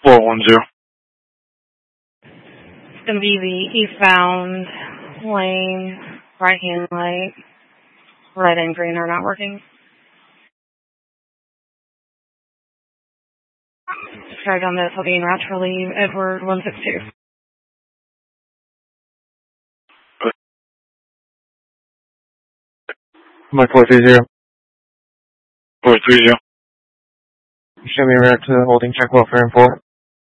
410. It's going to be the eastbound lane, right-hand light, red and green are not working. Sorry on this, I'll be en route to relieve Edward 162. Mike 430. 430. Show me a route to holding check welfare and 4.